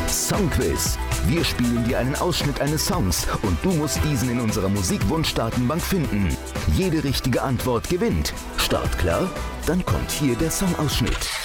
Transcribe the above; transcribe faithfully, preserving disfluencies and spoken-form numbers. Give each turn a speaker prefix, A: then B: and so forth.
A: Songquiz. Wir spielen dir einen Ausschnitt eines Songs und du musst diesen in unserer Musikwunsch-Datenbank finden. Jede richtige Antwort gewinnt. Startklar? Dann kommt hier der Songausschnitt.